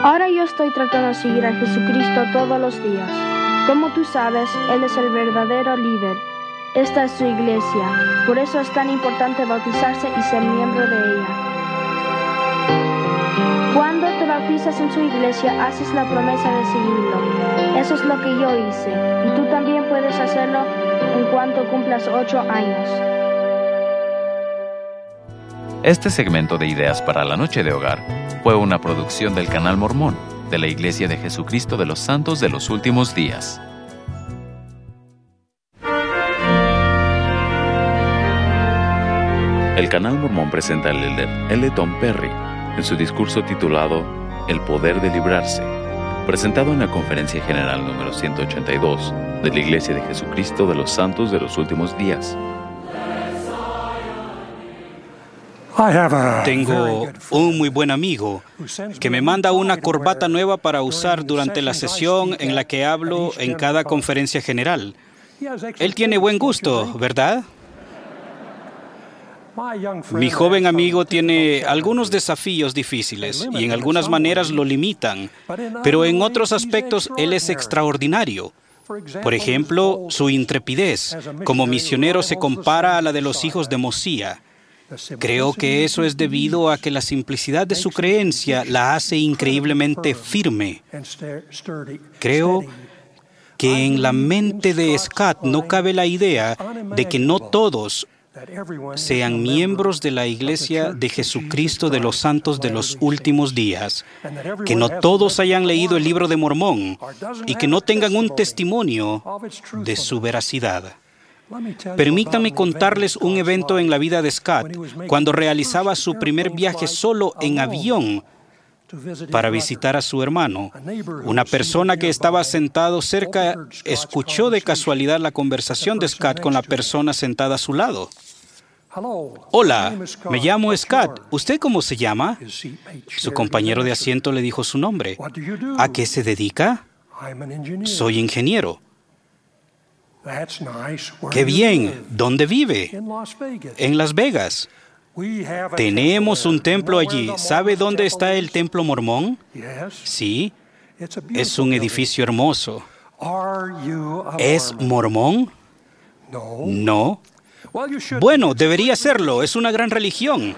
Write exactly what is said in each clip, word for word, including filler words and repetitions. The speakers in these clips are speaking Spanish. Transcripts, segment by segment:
Ahora yo estoy tratando de seguir a Jesucristo todos los días. Como tú sabes, Él es el verdadero líder. Esta es su iglesia. Por eso es tan importante bautizarse y ser miembro de ella. Cuando te bautizas en su iglesia, haces la promesa de seguirlo. Eso es lo que yo hice. Y tú también puedes hacerlo en cuanto cumplas ocho años. Este segmento de Ideas para la Noche de Hogar fue una producción del Canal Mormón, de la Iglesia de Jesucristo de los Santos de los Últimos Días. El Canal Mormón presenta al líder L. Tom Perry en su discurso titulado El Poder de Librarse, presentado en la Conferencia General número ciento ochenta y dos de la Iglesia de Jesucristo de los Santos de los Últimos Días. Tengo un muy buen amigo que me manda una corbata nueva para usar durante la sesión en la que hablo en cada conferencia general. Él tiene buen gusto, ¿verdad? Mi joven amigo tiene algunos desafíos difíciles y en algunas maneras lo limitan, pero en otros aspectos él es extraordinario. Por ejemplo, su intrepidez como misionero se compara a la de los hijos de Mosía. Creo que eso es debido a que la simplicidad de su creencia la hace increíblemente firme. Creo que en la mente de Scott no cabe la idea de que no todos sean miembros de la Iglesia de Jesucristo de los Santos de los Últimos Días, que no todos hayan leído el Libro de Mormón y que no tengan un testimonio de su veracidad. Permítanme contarles un evento en la vida de Scott cuando realizaba su primer viaje solo en avión para visitar a su hermano. Una persona que estaba sentado cerca escuchó de casualidad la conversación de Scott con la persona sentada a su lado. Hola, me llamo Scott. ¿Usted cómo se llama? Su compañero de asiento le dijo su nombre. ¿A qué se dedica? Soy ingeniero. ¡Qué bien! ¿Dónde vive? En Las Vegas. Tenemos un templo allí. ¿Sabe dónde está el templo mormón? Sí. Es un edificio hermoso. ¿Es mormón? No. Bueno, debería serlo. Es una gran religión.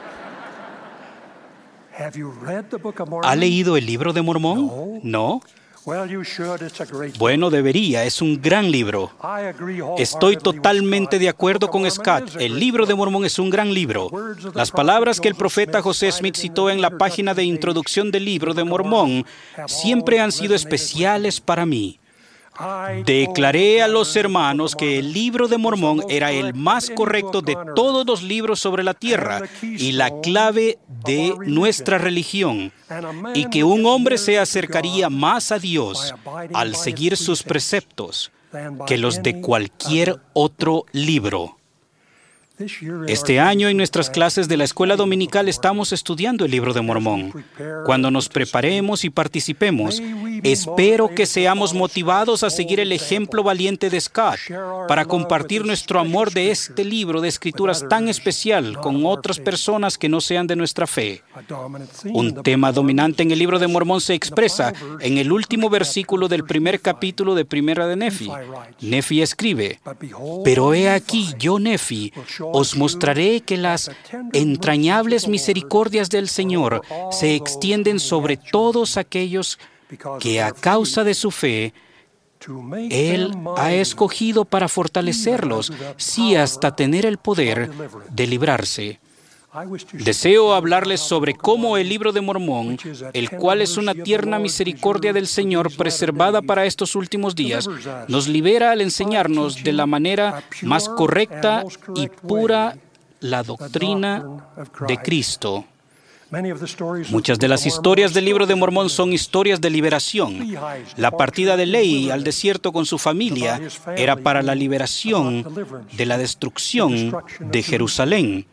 ¿Ha leído el libro de Mormón? No. Bueno, debería. Es un gran libro. Estoy totalmente de acuerdo con Scott. El libro de Mormón es un gran libro. Las palabras que el profeta José Smith citó en la página de introducción del libro de Mormón siempre han sido especiales para mí. Declaré a los hermanos que el libro de Mormón era el más correcto de todos los libros sobre la tierra y la clave de nuestra religión, y que un hombre se acercaría más a Dios al seguir sus preceptos que los de cualquier otro libro. Este año en nuestras clases de la escuela dominical estamos estudiando el libro de Mormón. Cuando nos preparemos y participemos, espero que seamos motivados a seguir el ejemplo valiente de Scott para compartir nuestro amor de este libro de escrituras tan especial con otras personas que no sean de nuestra fe. Un tema dominante en el libro de Mormón se expresa en el último versículo del primer capítulo de Primera de Nefi. Nefi escribe: «Pero he aquí, yo, Nefi, os mostraré que las entrañables misericordias del Señor se extienden sobre todos aquellos que a causa de su fe Él ha escogido para fortalecerlos, sí hasta tener el poder de librarse». Deseo hablarles sobre cómo el libro de Mormón, el cual es una tierna misericordia del Señor preservada para estos últimos días, nos libera al enseñarnos de la manera más correcta y pura la doctrina de Cristo. Muchas de las historias del libro de Mormón son historias de liberación. La partida de Lehi al desierto con su familia era para la liberación de la destrucción de Jerusalén.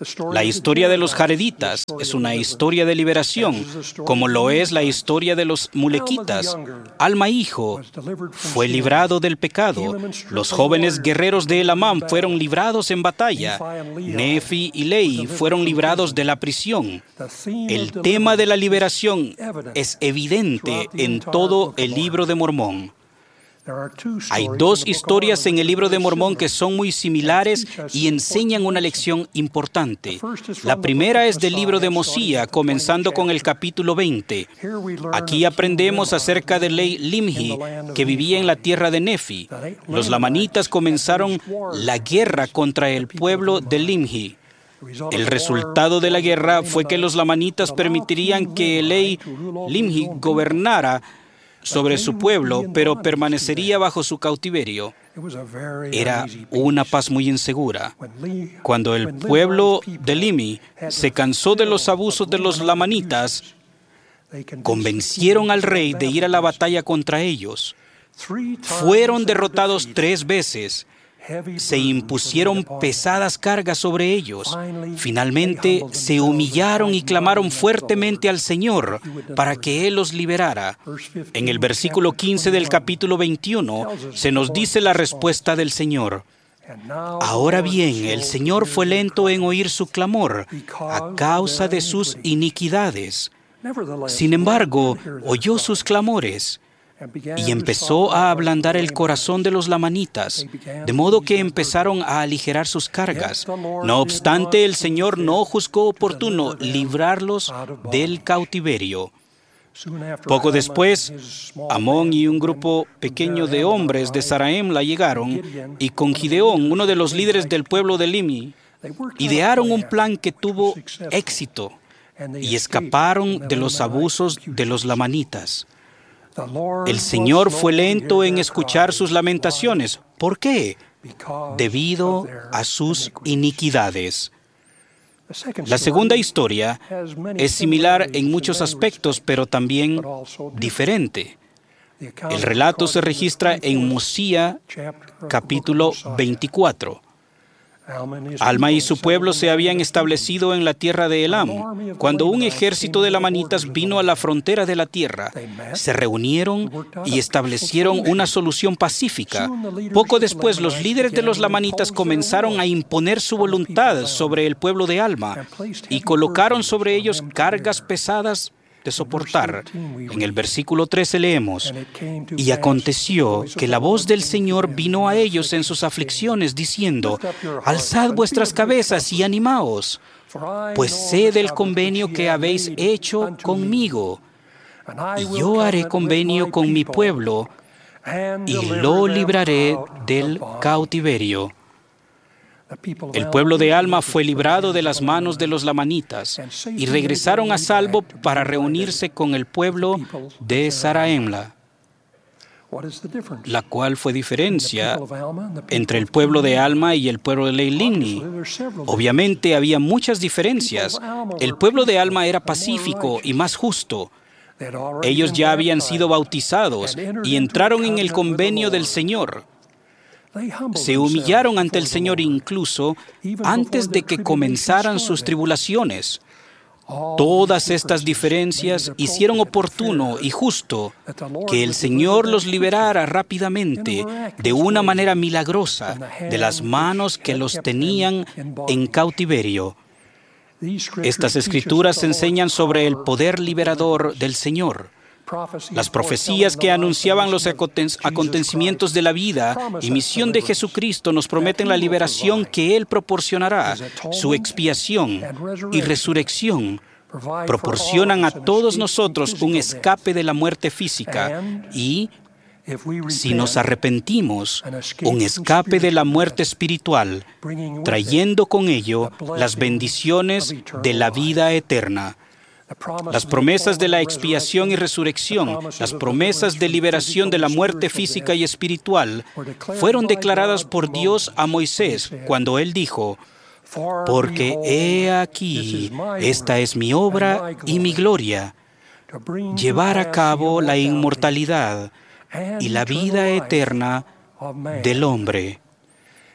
La historia de los jareditas es una historia de liberación, como lo es la historia de los mulequitas. Alma hijo fue librado del pecado. Los jóvenes guerreros de Elamam fueron librados en batalla. Nefi y Lehi fueron librados de la prisión. El tema de la liberación es evidente en todo el libro de Mormón. Hay dos historias en el libro de Mormón que son muy similares y enseñan una lección importante. La primera es del libro de Mosía, comenzando con el capítulo veinte. Aquí aprendemos acerca de Lehi Limhi, que vivía en la tierra de Nefi. Los lamanitas comenzaron la guerra contra el pueblo de Limhi. El resultado de la guerra fue que los lamanitas permitirían que Lehi Limhi gobernara sobre su pueblo, pero permanecería bajo su cautiverio. Era una paz muy insegura. Cuando el pueblo de Limhi se cansó de los abusos de los lamanitas, convencieron al rey de ir a la batalla contra ellos. Fueron derrotados tres veces. Se impusieron pesadas cargas sobre ellos. Finalmente se humillaron y clamaron fuertemente al Señor para que Él los liberara. En el versículo quince del capítulo veintiuno se nos dice la respuesta del Señor. Ahora bien, el Señor fue lento en oír su clamor a causa de sus iniquidades. Sin embargo, oyó sus clamores y empezó a ablandar el corazón de los lamanitas, de modo que empezaron a aligerar sus cargas. No obstante, el Señor no juzgó oportuno librarlos del cautiverio. Poco después, Amón y un grupo pequeño de hombres de Zaraemla llegaron y con Gideón, uno de los líderes del pueblo de Limhi, idearon un plan que tuvo éxito y escaparon de los abusos de los lamanitas. El Señor fue lento en escuchar sus lamentaciones. ¿Por qué? Debido a sus iniquidades. La segunda historia es similar en muchos aspectos, pero también diferente. El relato se registra en Mosía, capítulo veinticuatro. Alma y su pueblo se habían establecido en la tierra de Elam. Cuando un ejército de lamanitas vino a la frontera de la tierra, se reunieron y establecieron una solución pacífica. Poco después, los líderes de los lamanitas comenzaron a imponer su voluntad sobre el pueblo de Alma y colocaron sobre ellos cargas pesadas de soportar. En el versículo trece leemos: y aconteció que la voz del Señor vino a ellos en sus aflicciones, diciendo: alzad vuestras cabezas y animaos, pues sé del convenio que habéis hecho conmigo, y yo haré convenio con mi pueblo, y lo libraré del cautiverio. El pueblo de Alma fue librado de las manos de los lamanitas y regresaron a salvo para reunirse con el pueblo de Zaraemla. La cual fue diferencia entre el pueblo de Alma y el pueblo de Lehi Limhi. Obviamente había muchas diferencias. El pueblo de Alma era pacífico y más justo. Ellos ya habían sido bautizados y entraron en el convenio del Señor. Se humillaron ante el Señor incluso antes de que comenzaran sus tribulaciones. Todas estas diferencias hicieron oportuno y justo que el Señor los liberara rápidamente, de una manera milagrosa, de las manos que los tenían en cautiverio. Estas escrituras enseñan sobre el poder liberador del Señor. Las profecías que anunciaban los acontecimientos de la vida y misión de Jesucristo nos prometen la liberación que Él proporcionará. Su expiación y resurrección proporcionan a todos nosotros un escape de la muerte física y, si nos arrepentimos, un escape de la muerte espiritual, trayendo con ello las bendiciones de la vida eterna. Las promesas de la expiación y resurrección, las promesas de liberación de la muerte física y espiritual, fueron declaradas por Dios a Moisés cuando él dijo: porque he aquí, esta es mi obra y mi gloria, llevar a cabo la inmortalidad y la vida eterna del hombre.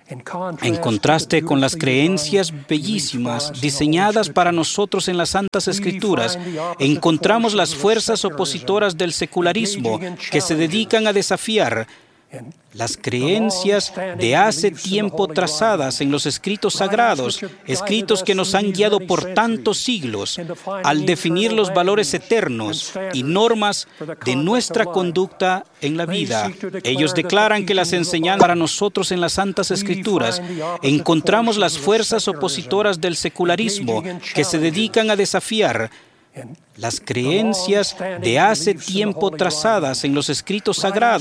En contraste con las creencias bellísimas diseñadas para nosotros en las Santas Escrituras, encontramos las fuerzas opositoras del secularismo que se dedican a desafiar las creencias de hace tiempo trazadas en los escritos sagrados, escritos que nos han guiado por tantos siglos, al definir los valores eternos y normas de nuestra conducta en la vida. Ellos declaran que las enseñanzas para nosotros en las Santas Escrituras encontramos las fuerzas opositoras del secularismo que se dedican a desafiar las creencias de hace tiempo trazadas en los escritos sagrados,